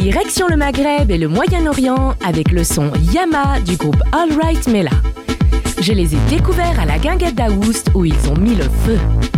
Direction le Maghreb et le Moyen-Orient avec le son Yama du groupe All Right Mela. Je les ai découverts à la Guinguette d'Aoust où ils ont mis le feu.